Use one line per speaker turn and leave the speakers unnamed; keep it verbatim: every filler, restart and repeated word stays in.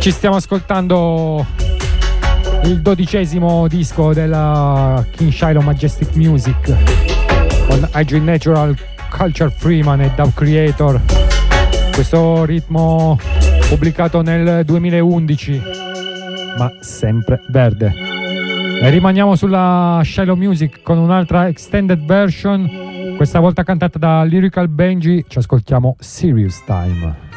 Ci stiamo ascoltando il dodicesimo disco della King Shiloh Majestic Music con Hydrin Natural, Culture Freeman e Dub Creator. Questo ritmo pubblicato nel duemilaundici, ma sempre verde. E rimaniamo sulla Shiloh Music con un'altra extended version, questa volta cantata da Lyrical Benji. Ci ascoltiamo Serious Time.